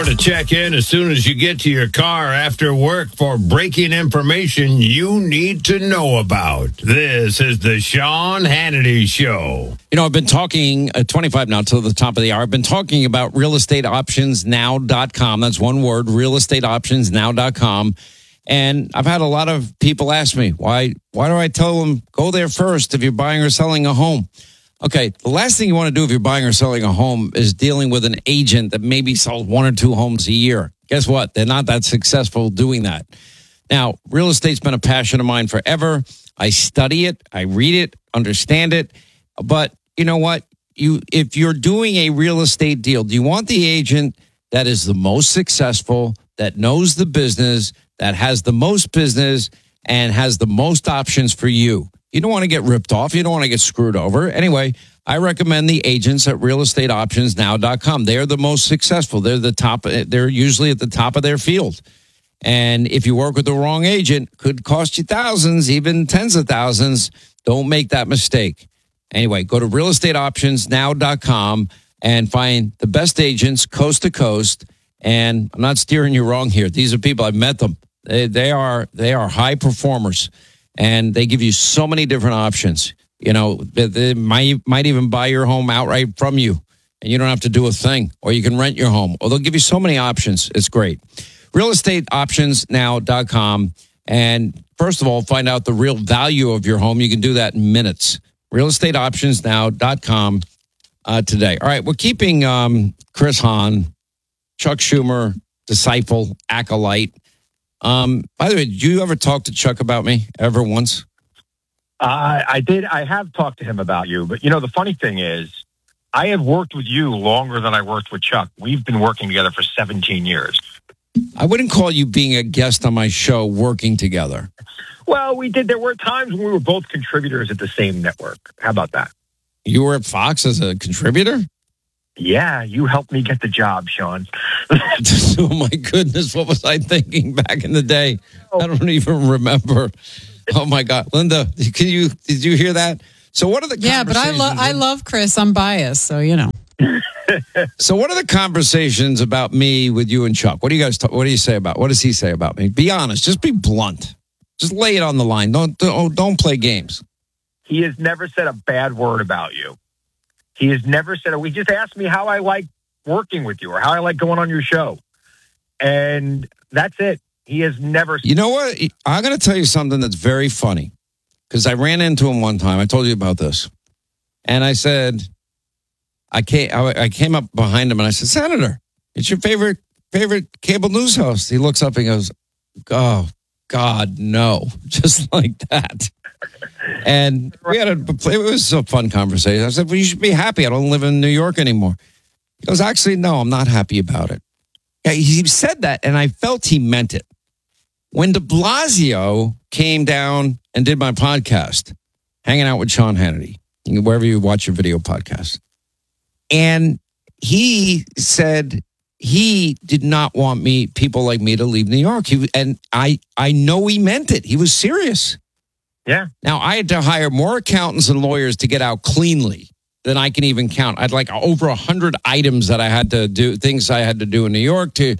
to check in as soon as you get to your car after work for breaking information you need to know about. This is the Sean Hannity Show. You know, I've been talking, 25 now till the top of the hour. I've been talking about realestateoptionsnow.com. That's one word, realestateoptionsnow.com. And I've had a lot of people ask me, why do I tell them go there first if you're buying or selling a home? Okay, the last thing you want to do if you're buying or selling a home is dealing with an agent that maybe sells 1 or 2 homes a year. Guess what? They're not that successful doing that. Now, real estate's been a passion of mine forever. I study it, I read it, understand it. But you know what? If you're doing a real estate deal, do you want the agent that is the most successful, that knows the business, that has the most business, and has the most options for you? You don't want to get ripped off. You don't want to get screwed over. Anyway, I recommend the agents at realestateoptionsnow.com. They're the most successful. They're the top. They're usually at the top of their field. And if you work with the wrong agent, could cost you thousands, even tens of thousands. Don't make that mistake. Anyway, go to realestateoptionsnow.com and find the best agents coast to coast. And I'm not steering you wrong here. These are people, I've met them. They are high performers. And they give you so many different options. You know, they might even buy your home outright from you, and you don't have to do a thing. Or you can rent your home. Or they'll give you so many options. It's great. Realestateoptionsnow.com. And first of all, find out the real value of your home. You can do that in minutes. Realestateoptionsnow.com today. All right, we're keeping Chris Hahn, Chuck Schumer, disciple, acolyte. By the way, did you ever talk to Chuck about me ever once? I did. I have talked to him about you. But, you know, the funny thing is, I have worked with you longer than I worked with Chuck. We've been working together for 17 years. I wouldn't call you being a guest on my show working together. Well, we did. There were times when we were both contributors at the same network. How about that? You were at Fox as a contributor? Yeah, you helped me get the job, Sean. Oh, my goodness. What was I thinking back in the day? I don't even remember. Oh, my God. Linda, did you hear that? So what are the conversations? Yeah, but I love Chris. I'm biased, so, you know. So what are the conversations about me with you and Chuck? What do you guys what do you say about? What does he say about me? Be honest. Just be blunt. Just lay it on the line. Don't play games. He has never said a bad word about you. He has never said, he just asked me how I like working with you or how I like going on your show. And that's it. He has never. You know what? I'm going to tell you something that's very funny because I ran into him one time. I told you about this. And I said, I came up behind him and I said, Senator, it's your favorite cable news host. He looks up and goes, oh, God, no. Just like that. And it was a fun conversation. I said, well, you should be happy. I don't live in New York anymore. He goes, actually, no, I'm not happy about it. Yeah, he said that, and I felt he meant it. When de Blasio came down and did my podcast, Hanging Out with Sean Hannity, wherever you watch your video podcast, and he said he did not want people like me to leave New York. I know he meant it. He was serious. Yeah. Now, I had to hire more accountants and lawyers to get out cleanly than I can even count. I'd like over 100 items that I had to do, things I had to do in New York to,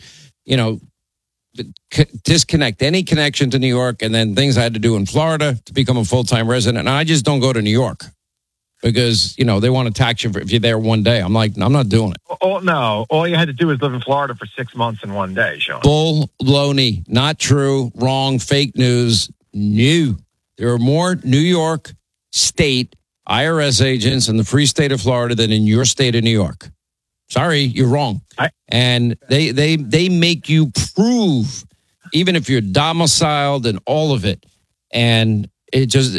disconnect any connection to New York, and then things I had to do in Florida to become a full-time resident. And I just don't go to New York because, they want to tax you if you're there one day. I'm like, I'm not doing it. Oh, no. All you had to do is live in Florida for 6 months in one day, Sean. Bull-loney. Not true. Wrong. Fake news. New. There are more New York State IRS agents in the free state of Florida than in your state of New York. Sorry, you're wrong. And they make you prove, even if you're domiciled and all of it. And it just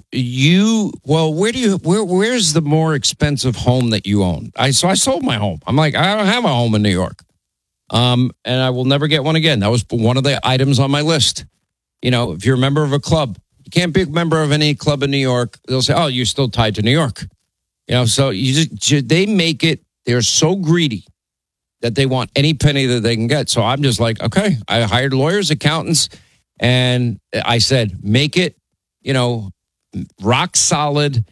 where's the more expensive home that you own? So I sold my home. I'm like, I don't have a home in New York. And I will never get one again. That was one of the items on my list. If you're a member of a club, you can't be a member of any club in New York. They'll say, oh, you're still tied to New York. So they make it, they're so greedy that they want any penny that they can get. So I'm just like, okay, I hired lawyers, accountants, and I said, make it, rock solid,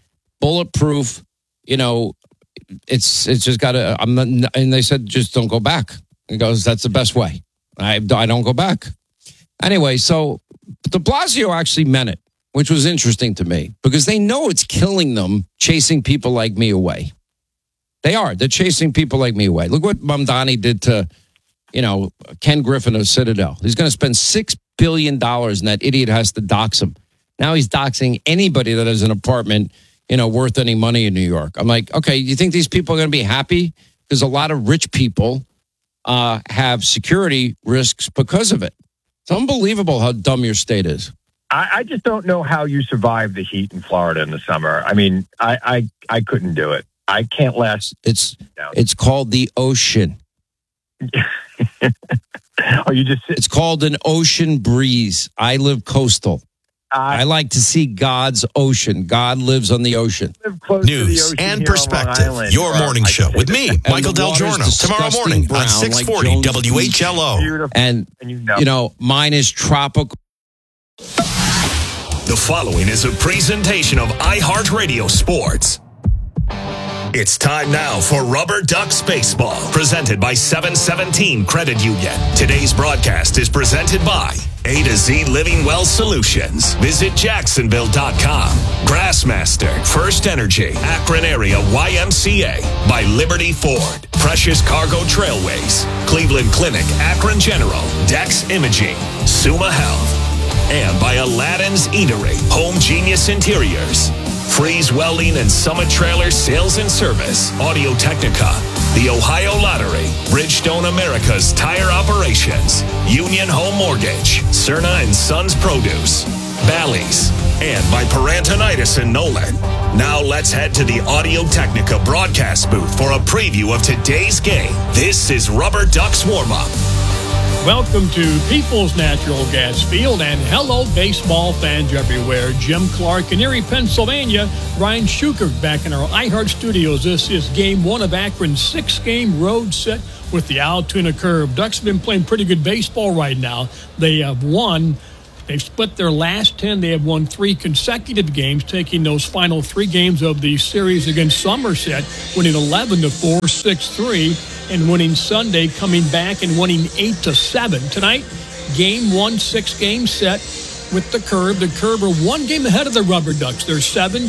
bulletproof, it's just got to, and they said, just don't go back. He goes, that's the best way. I don't go back. Anyway, so de Blasio actually meant it, which was interesting to me because they know it's killing them chasing people like me away. They are. They're chasing people like me away. Look what Mamdani did to, Ken Griffin of Citadel. He's going to spend $6 billion and that idiot has to dox him. Now he's doxing anybody that has an apartment, worth any money in New York. I'm like, okay, you think these people are going to be happy? Because a lot of rich people have security risks because of it. It's unbelievable how dumb your state is. I just don't know how you survive the heat in Florida in the summer. I mean, I couldn't do it. I can't last. It's called the ocean. It's called an ocean breeze. I live coastal. I like to see God's ocean. God lives on the ocean. News and perspective. Your morning show with me, Michael Del Giorno. Tomorrow morning on 640 WHLO. And mine is tropical. The following is a presentation of iHeartRadio Sports. It's time now for Rubber Ducks Baseball, presented by 717 Credit Union. Today's broadcast is presented by A to Z Living Well Solutions. Visit Jacksonville.com. Grassmaster, First Energy, Akron Area YMCA, by Liberty Ford, Precious Cargo Trailways, Cleveland Clinic, Akron General, Dex Imaging, Suma Health, and by Aladdin's Eatery, Home Genius Interiors, Freeze Welding and Summit Trailer Sales and Service, Audio Technica, the Ohio Lottery, Bridgestone America's Tire Operations, Union Home Mortgage, Cerna and Sons Produce, Bally's, and by Parantonitis and Nolan. Now let's head to the Audio Technica broadcast booth for a preview of today's game. This is Rubber Ducks Warm-Up. Welcome to People's Natural Gas Field, and hello, baseball fans everywhere. Jim Clark in Erie, Pennsylvania. Ryan Schuchert back in our iHeart studios. This is Game 1 of Akron's 6-game road set with the Altoona Curve. Ducks have been playing pretty good baseball right now. They have won. They've split their last 10. They have won 3 consecutive games, taking those final 3 games of the series against Somerset, winning 11-4, 6-3. And winning Sunday, coming back and winning 8-7. Tonight, Game 1, 6-game set with the Curve. The Curve are 1 game ahead of the Rubber Ducks. They're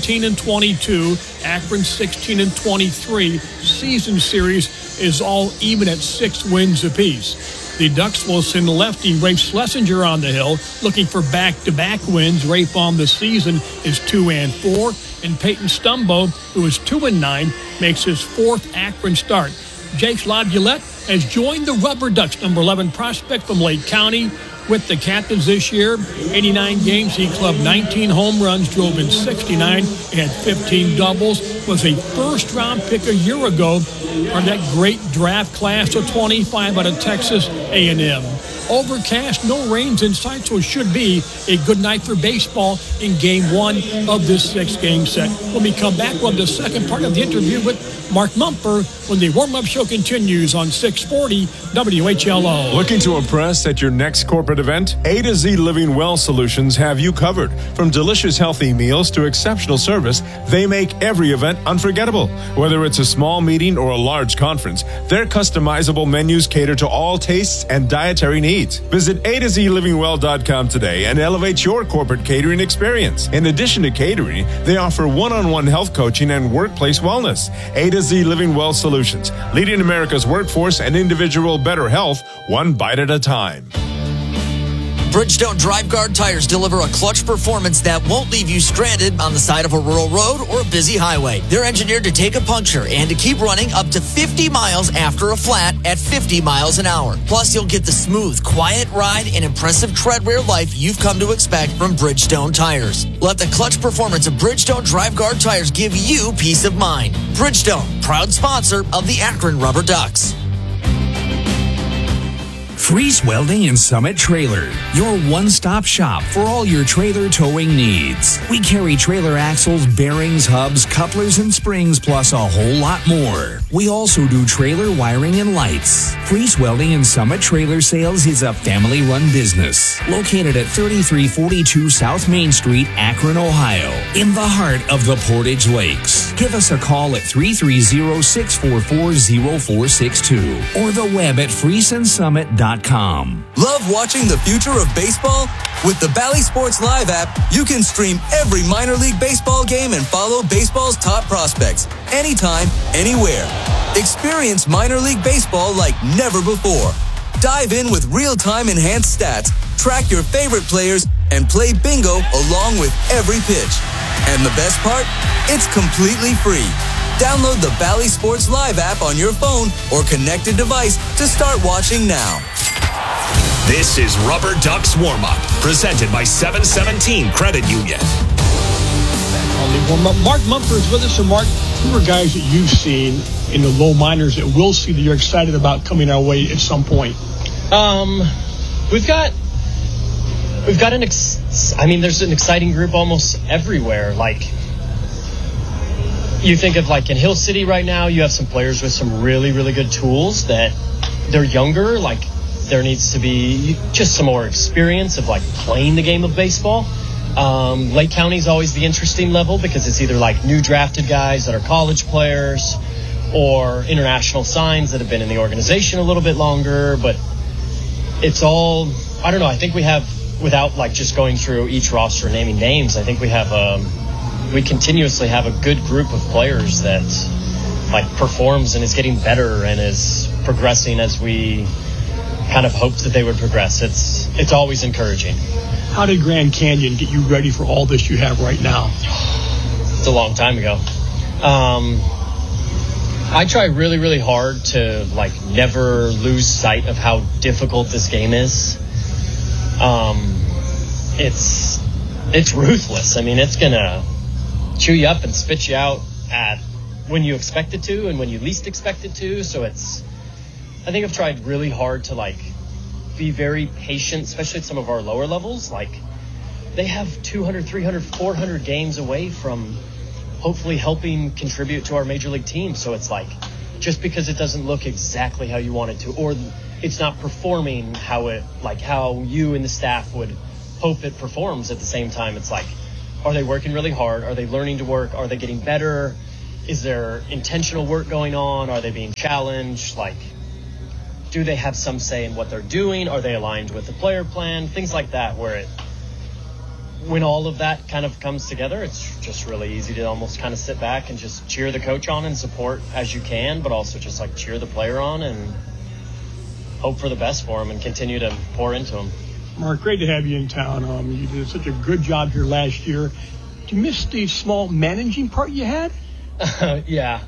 17-22. Akron 16-23. Season series is all even at 6 wins apiece. The Ducks will send lefty Rafe Schlesinger on the hill, looking for back-to-back wins. Rafe on the season is 2-4. And Peyton Stumbo, who is 2-9, makes his 4th Akron start. Jake LaViolette has joined the Rubber Ducks, number 11 prospect from Lake County, with the Captains this year. 89 games, he clubbed 19 home runs, drove in 69, had 15 doubles, was a first-round pick a year ago from that great draft class of 25 out of Texas A&M. Overcast, no rains in sight, so it should be a good night for baseball in Game 1 of this 6-game set. When we come back, we'll have the second part of the interview with Mark Mumper when the warm-up show continues on 640 WHLO. Looking to impress at your next corporate event? A to Z Living Well Solutions have you covered. From delicious healthy meals to exceptional service, they make every event unforgettable. Whether it's a small meeting or a large conference, their customizable menus cater to all tastes and dietary needs. Visit A2ZLivingWell.com today and elevate your corporate catering experience. In addition to catering, they offer one-on-one health coaching and workplace wellness. A to Z Living Well Solutions, leading America's workforce and individual better health, one bite at a time. Bridgestone Drive Guard tires deliver a clutch performance that won't leave you stranded on the side of a rural road or a busy highway. They're engineered to take a puncture and to keep running up to 50 miles after a flat at 50 miles an hour. Plus, you'll get the smooth, quiet ride and impressive tread wear life you've come to expect from Bridgestone tires. Let the clutch performance of Bridgestone Drive Guard tires give you peace of mind. Bridgestone, proud sponsor of the Akron Rubber Ducks. Freeze Welding and Summit Trailer, your one-stop shop for all your trailer towing needs. We carry trailer axles, bearings, hubs, couplers, and springs, plus a whole lot more. We also do trailer wiring and lights. Freeze Welding and Summit Trailer Sales is a family-run business located at 3342 South Main Street, Akron, Ohio, in the heart of the Portage Lakes. Give us a call at 330-644-0462 or the web at freesensummit.com. Love watching the future of baseball? With the Bally Sports Live app, you can stream every minor league baseball game and follow baseball's top prospects anytime, anywhere. Experience minor league baseball like never before. Dive in with real-time enhanced stats, track your favorite players, and play bingo along with every pitch. And the best part? It's completely free. Download the Bally Sports Live app on your phone or connected device to start watching now. This is Rubber Ducks Warm-Up, presented by 717 Credit Union. Mark Mumford is with us. So, Mark, who are guys that you've seen in the low minors that we'll see that you're excited about coming our way at some point? We've got there's an exciting group almost everywhere. Like, you think of like in Hill City right now, you have some players with some really, really good tools that they're younger. Like, there needs to be just some more experience of like playing the game of baseball. Lake County is always the interesting level because it's either like new drafted guys that are college players or international signs that have been in the organization a little bit longer. But it's all, I don't know, I think we have, without like just going through each roster and naming names, I think we have we continuously have a good group of players that like performs and is getting better and is progressing as we kind of hoped that they would progress. It's always encouraging. How did Grand Canyon get you ready for all this you have right now? It's a long time ago. I try really, really hard to like never lose sight of how difficult this game is. It's ruthless. I mean, it's gonna chew you up and spit you out at when you expect it to and when you least expect it to. So I think I've tried really hard to like be very patient, especially at some of our lower levels. Like, they have 200, 300, 400 games away from hopefully helping contribute to our major league team. So it's like, just because it doesn't look exactly how you want it to, or it's not performing how you and the staff would hope it performs at the same time, it's like, are they working really hard? Are they learning to work? Are they getting better? Is there intentional work going on? Are they being challenged? Like, do they have some say in what they're doing? Are they aligned with the player plan? Things like that, when all of that kind of comes together, it's just really easy to almost kind of sit back and just cheer the coach on and support as you can, but also just like cheer the player on and hope for the best for him and continue to pour into him. Mark, great to have you in town. You did such a good job here last year. Did you miss the small managing part you had? Yeah.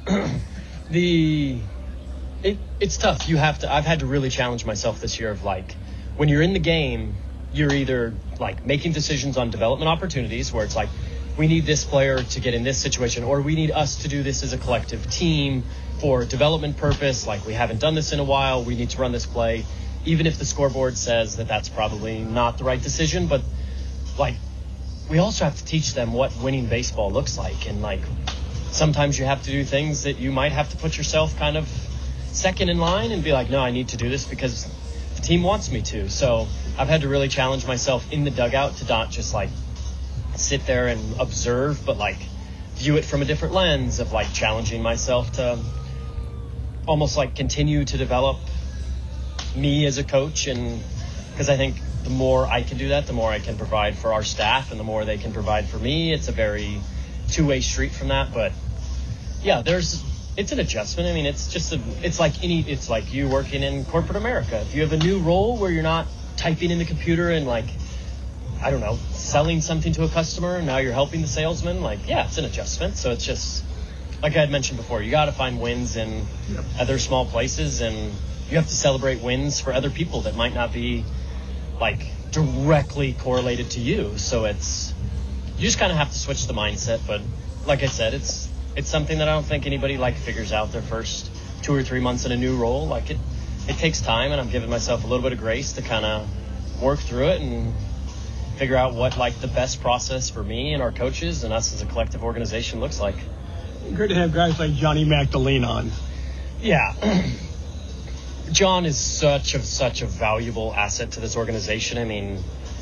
It's tough. I've had to really challenge myself this year of like, when you're in the game, you're either like making decisions on development opportunities where it's like, we need this player to get in this situation, or we need us to do this as a collective team for development purpose. Like, we haven't done this in a while. We need to run this play, even if the scoreboard says that that's probably not the right decision. But like, we also have to teach them what winning baseball looks like. And like, sometimes you have to do things that you might have to put yourself kind of second in line and be like, no, I need to do this because the team wants me to. So I've had to really challenge myself in the dugout to not just like sit there and observe, but like view it from a different lens of like challenging myself to almost like continue to develop me as a coach. And because I think the more I can do that, the more I can provide for our staff and the more they can provide for me. It's a very two-way street from that. But yeah, it's an adjustment. I mean, it's like you working in corporate America. If you have a new role where you're not typing in the computer and like, I don't know, selling something to a customer and now you're helping the salesman, like, yeah, it's an adjustment. So it's just, like I had mentioned before, you got to find wins in other small places, and you have to celebrate wins for other people that might not be like directly correlated to you. So you just kind of have to switch the mindset. But like I said, it's something that I don't think anybody like figures out their first 2 or 3 months in a new role. Like, it takes time, and I'm giving myself a little bit of grace to kind of work through it and figure out what like the best process for me and our coaches and us as a collective organization looks like. Great to have guys like Johnny Magdalene on. Yeah. John is such a valuable asset to this organization. I mean,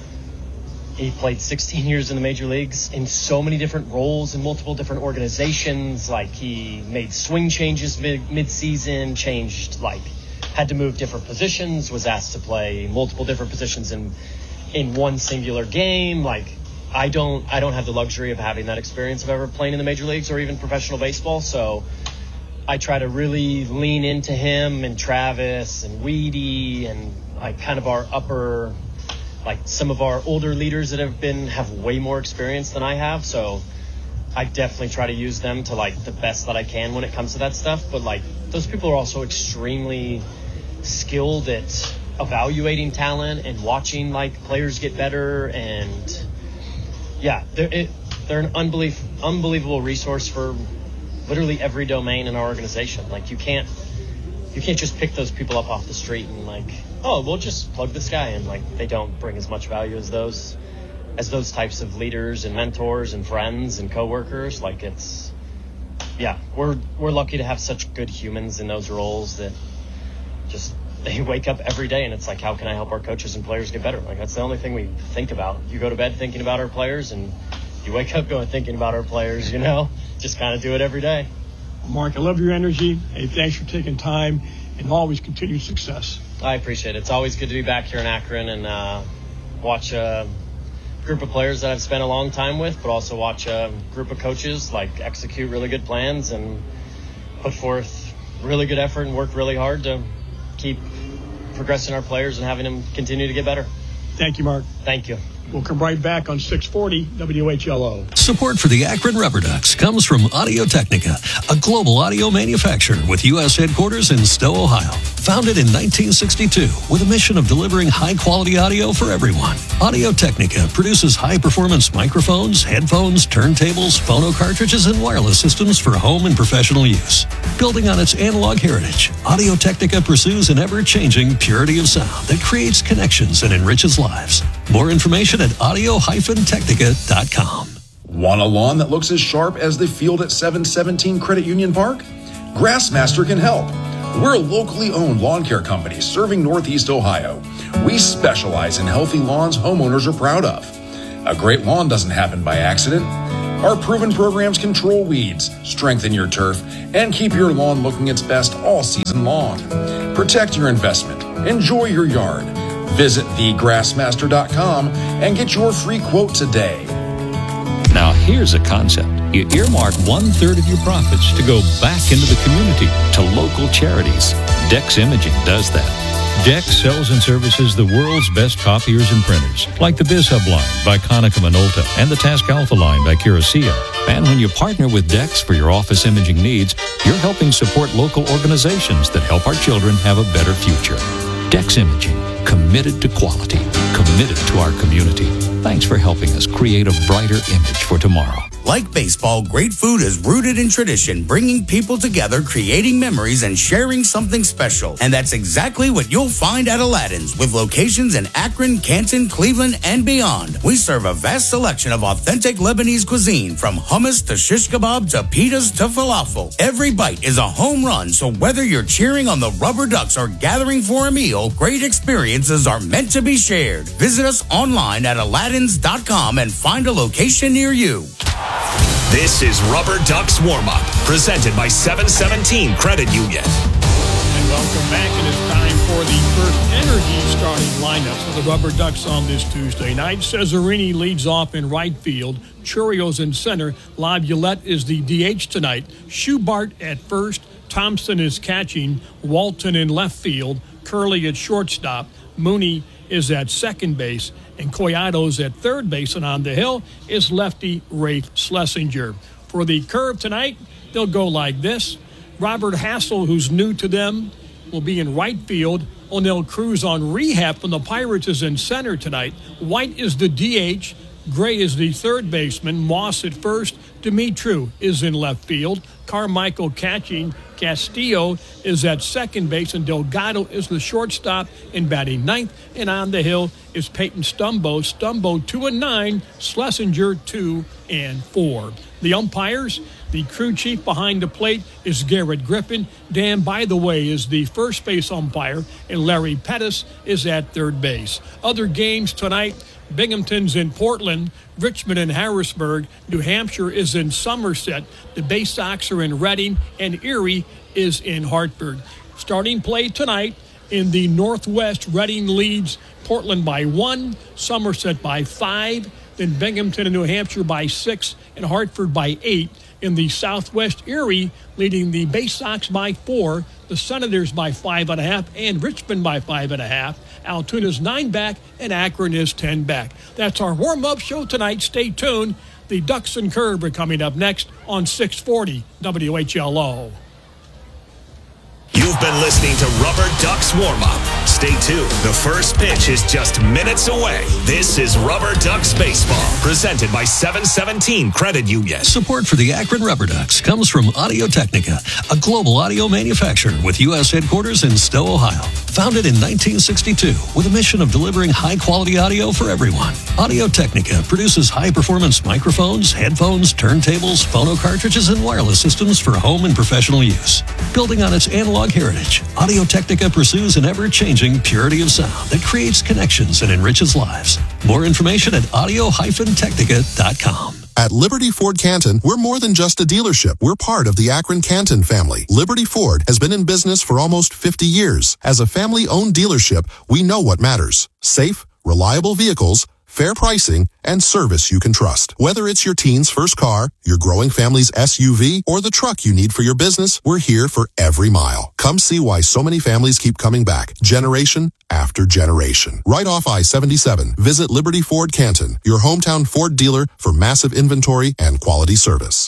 he played 16 years in the major leagues in so many different roles in multiple different organizations. Like, he made swing changes mid-season, had to move different positions, was asked to play multiple different positions in one singular game. Like, I don't have the luxury of having that experience of ever playing in the major leagues or even professional baseball. So I try to really lean into him and Travis and Weedy and like kind of our upper, like some of our older leaders that have way more experience than I have. So I definitely try to use them to like the best that I can when it comes to that stuff. But like, those people are also extremely skilled at evaluating talent and watching like players get better. And yeah, they're an unbelievable resource for literally every domain in our organization. Like, you can't just pick those people up off the street and like, oh, we'll just plug this guy in. Like, they don't bring as much value as those types of leaders and mentors and friends and coworkers. Like, we're lucky to have such good humans in those roles that just, they wake up every day and it's like, how can I help our coaches and players get better? Like, that's the only thing we think about. You go to bed thinking about our players, and you wake up thinking about our players, just kind of do it every day. Mark, I love your energy. Hey, thanks for taking time, and always continued success. I appreciate it. It's always good to be back here in Akron and watch a group of players that I've spent a long time with, but also watch a group of coaches like execute really good plans and put forth really good effort and work really hard to keep progressing our players and having them continue to get better. Thank you, Mark. Thank you. We'll come right back on 640 WHLO. Support for the Akron Rubber Ducks comes from Audio Technica, a global audio manufacturer with U.S. headquarters in Stowe, Ohio. Founded in 1962 with a mission of delivering high-quality audio for everyone, Audio Technica produces high-performance microphones, headphones, turntables, phono cartridges, and wireless systems for home and professional use. Building on its analog heritage, Audio Technica pursues an ever-changing purity of sound that creates connections and enriches lives. More information at audio-technica.com. Want a lawn that looks as sharp as the field at 717 Credit Union Park? Grassmaster can help. We're a locally owned lawn care company serving Northeast Ohio. We specialize in healthy lawns homeowners are proud of. A great lawn doesn't happen by accident. Our proven programs control weeds, strengthen your turf, and keep your lawn looking its best all season long. Protect your investment. Enjoy your yard. Visit thegrassmaster.com and get your free quote today. Now, here's a concept. You earmark 1/3 of your profits to go back into the community, to local charities. Dex Imaging does that. Dex sells and services the world's best copiers and printers, like the BizHub line by Konica Minolta and the Task Alpha line by Curacao. And when you partner with Dex for your office imaging needs, you're helping support local organizations that help our children have a better future. Dex Imaging, committed to quality, committed to our community. Thanks for helping us create a brighter image for tomorrow. Like baseball, great food is rooted in tradition, bringing people together, creating memories, and sharing something special. And that's exactly what you'll find at Aladdin's, with locations in Akron, Canton, Cleveland, and beyond. We serve a vast selection of authentic Lebanese cuisine, from hummus to shish kebab to pitas to falafel. Every bite is a home run, so whether you're cheering on the Rubber Ducks or gathering for a meal, great experiences are meant to be shared. Visit us online at aladdins.com and find a location near you. This is Rubber Ducks Warm-Up, presented by 717 Credit Union. And welcome back. It is time for the first energy starting lineup for the Rubber Ducks on this Tuesday night. Cesarini leads off in right field. Churios in center. Laviolette is the DH tonight. Schubart at first. Thompson is catching. Walton in left field. Curley at shortstop. Mooney is at second base, and Collado's at third base, and on the hill is lefty Rafe Schlesinger. For the Curve tonight, they'll go like this. Robert Hassel, who's new to them, will be in right field. O'Neill Cruz on rehab from the Pirates is in center tonight. White is the DH. Gray is the third baseman. Moss at first. Dimitru is in left field. Carmichael catching. Castillo is at second base, and Delgado is the shortstop in batting ninth. And on the hill is Peyton Stumbo. Stumbo 2-9, Schlesinger 2-4. The umpires, the crew chief behind the plate is Garrett Griffin. Dan, by the way, is the first base umpire, and Larry Pettis is at third base. Other games tonight, Binghamton's in Portland, Richmond in Harrisburg, New Hampshire is in Somerset, the Bay Sox are in Reading, and Erie is in Hartford. Starting play tonight in the Northwest, Reading leads Portland by 1, Somerset by 5, then Binghamton and New Hampshire by 6, and Hartford by 8. In the Southwest, Erie leading the Bay Sox by 4, the Senators by 5.5, and Richmond by 5.5. Altoona's 9 back, and Akron is 10 back. That's our warm-up show tonight. Stay tuned. The Ducks and Curb are coming up next on 640 WHLO. You've been listening to Rubber Ducks Warm-Up. Stay tuned. The first pitch is just minutes away. This is Rubber Ducks Baseball, presented by 717 Credit Union. Support for the Akron Rubber Ducks comes from Audio Technica, a global audio manufacturer with U.S. headquarters in Stowe, Ohio. Founded in 1962 with a mission of delivering high-quality audio for everyone. Audio Technica produces high-performance microphones, headphones, turntables, phono cartridges, and wireless systems for home and professional use. Building on its analog heritage, Audio Technica pursues an ever-changing purity of sound that creates connections and enriches lives. More information at audio-technica.com. At Liberty Ford Canton, we're more than just a dealership. We're part of the Akron Canton family. Liberty Ford has been in business for almost 50 years. As a family-owned dealership, we know what matters. Safe, reliable vehicles, fair pricing, and service you can trust. Whether it's your teen's first car, your growing family's SUV, or the truck you need for your business, we're here for every mile. Come see why so many families keep coming back, generation after generation. Right off I-77, visit Liberty Ford Canton, your hometown Ford dealer for massive inventory and quality service.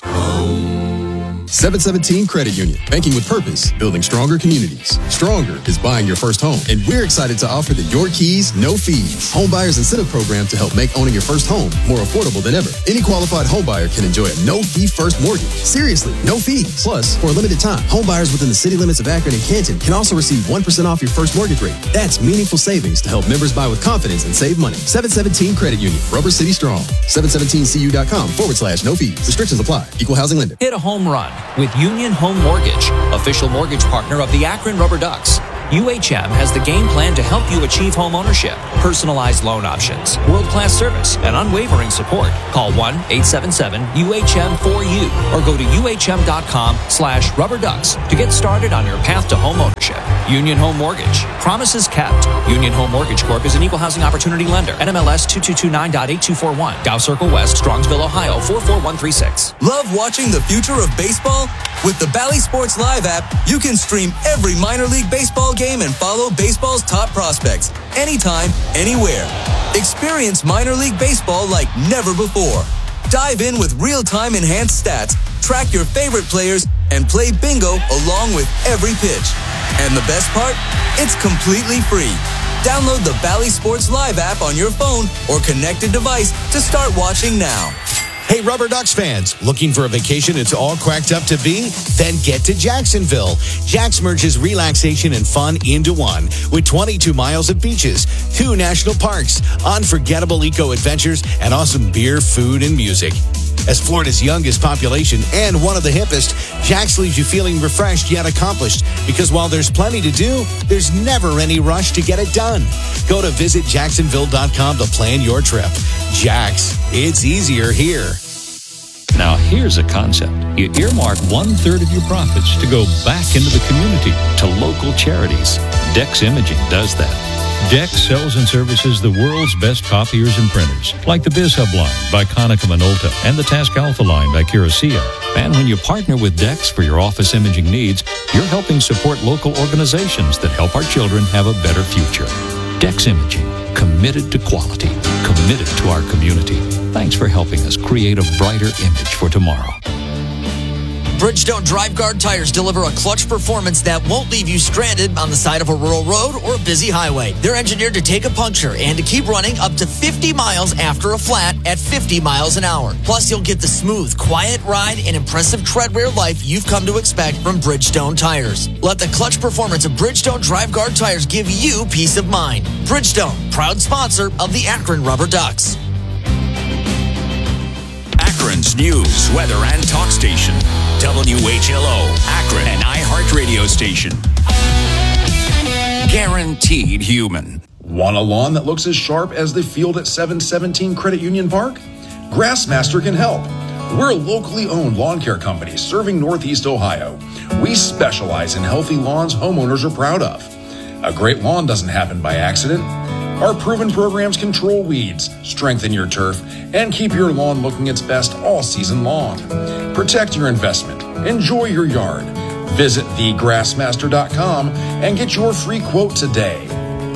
717 Credit Union. Banking with purpose, building stronger communities. Stronger is buying your first home. And we're excited to offer the Your Keys, No Fees Home Buyers Incentive Program to help make owning your first home more affordable than ever. Any qualified home buyer can enjoy a no-fee first mortgage. Seriously, no fees. Plus, for a limited time, home buyers within the city limits of Akron and Canton can also receive 1% off your first mortgage rate. That's meaningful savings to help members buy with confidence and save money. 717 Credit Union. Rubber City Strong. 717cu.com/no fees. Restrictions apply. Equal housing lender. Hit a home run with Union Home Mortgage, official mortgage partner of the Akron Rubber Ducks. UHM has the game plan to help you achieve home ownership, personalized loan options, world-class service, and unwavering support. Call 1-877-UHM-4U or go to uhm.com/rubberducks to get started on your path to home ownership. Union Home Mortgage. Promises kept. Union Home Mortgage Corp is an equal housing opportunity lender. NMLS 2229.8241. Dow Circle West, Strongsville, Ohio 44136. Love watching the future of baseball? With the Bally Sports Live app, you can stream every minor league baseball game and follow baseball's top prospects anytime, anywhere. Experience minor league baseball like never before. Dive in with real-time enhanced stats, track your favorite players, and play bingo along with every pitch. And the best part? It's completely free. Download the Bally Sports Live app on your phone or connected device to start watching now. Hey, Rubber Ducks fans, looking for a vacation it's all cracked up to be? Then get to Jacksonville. Jax merges relaxation and fun into one with 22 miles of beaches, 2 national parks, unforgettable eco-adventures, and awesome beer, food, and music. As Florida's youngest population and one of the hippest, Jax leaves you feeling refreshed yet accomplished because while there's plenty to do, there's never any rush to get it done. Go to visitjacksonville.com to plan your trip. Jax, it's easier here. Now, here's a concept. You earmark 1/3 of your profits to go back into the community, to local charities. Dex Imaging does that. Dex sells and services the world's best copiers and printers, like the BizHub line by Konica Minolta and the Task Alpha line by Curacao. And when you partner with Dex for your office imaging needs, you're helping support local organizations that help our children have a better future. Dex Imaging, committed to quality, committed to our community. Thanks for helping us create a brighter image for tomorrow. Bridgestone Drive Guard tires deliver a clutch performance that won't leave you stranded on the side of a rural road or a busy highway. They're engineered to take a puncture and to keep running up to 50 miles after a flat at 50 miles an hour. Plus, you'll get the smooth, quiet ride and impressive tread wear life you've come to expect from Bridgestone tires. Let the clutch performance of Bridgestone Drive Guard tires give you peace of mind. Bridgestone, proud sponsor of the Akron Rubber Ducks. Akron's news, weather, and talk station. WHLO, Akron, an iHeartRadio station. Guaranteed human. Want a lawn that looks as sharp as the field at 717 Credit Union Park? Grassmaster can help. We're a locally owned lawn care company serving Northeast Ohio. We specialize in healthy lawns homeowners are proud of. A great lawn doesn't happen by accident. Our proven programs control weeds, strengthen your turf, and keep your lawn looking its best all season long. Protect your investment. Enjoy your yard. Visit thegrassmaster.com and get your free quote today.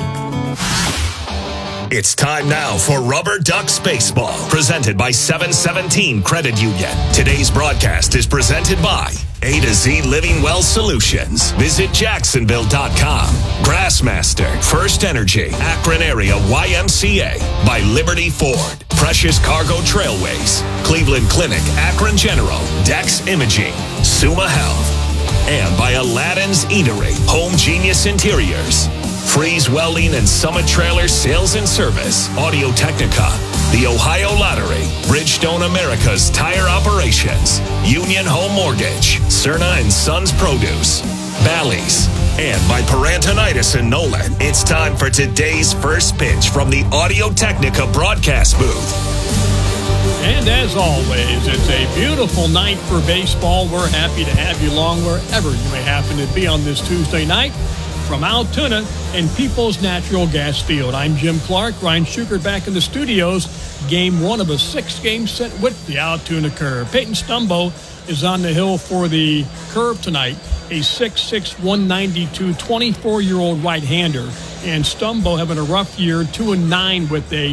It's time now for Rubber Ducks Baseball, presented by 717 Credit Union. Today's broadcast is presented by A to Z Living Well Solutions. Visit Jacksonville.com. Grassmaster, First Energy, Akron Area YMCA, by Liberty Ford, Precious Cargo Trailways, Cleveland Clinic, Akron General, Dex Imaging, Suma Health, and by Aladdin's Eatery, Home Genius Interiors, Freeze Welding and Summit Trailer Sales and Service, Audio Technica, the Ohio Lottery, Bridgestone America's Tire Operations, Union Home Mortgage, Cerna and Sons Produce, Bally's, and by Parantonitis and Nolan. It's time for today's first pitch from the Audio Technica broadcast booth. And as always, it's a beautiful night for baseball. We're happy to have you along wherever you may happen to be on this Tuesday night. From Altoona and People's Natural Gas Field, I'm Jim Clark. Ryan Schukert back in the studios. Game one of a 6-game set with the Altoona Curve. Peyton Stumbo is on the hill for the Curve tonight. A 6'6", 192, 24-year-old right-hander. And Stumbo having a rough year, 2-9 with a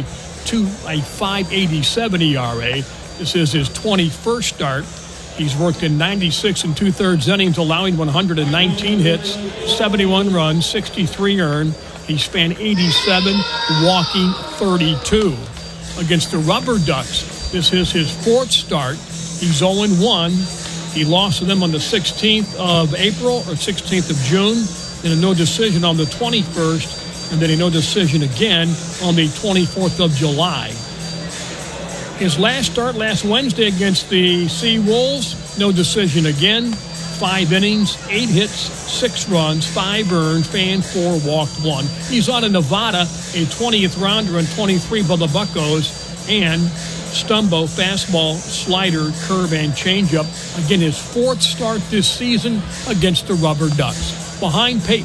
5.87 ERA. This is his 21st start. He's worked in 96 2/3 innings, allowing 119 hits, 71 runs, 63 earned. He's fan 87, walking 32. Against the Rubber Ducks, this is his 4th start. He's 0-1. He lost to them on the 16th of April or 16th of June, then a no decision on the 21st, and then a no decision again on the 24th of July. His last start last Wednesday against the Sea Wolves, no decision again. 5 innings, 8 hits, 6 runs, 5 earned, fan 4, walked 1. He's on a Nevada, a 20th rounder and 23 by the Buccos, and Stumbo, fastball, slider, curve, and changeup. Again, his 4th start this season against the Rubber Ducks. Behind Peyton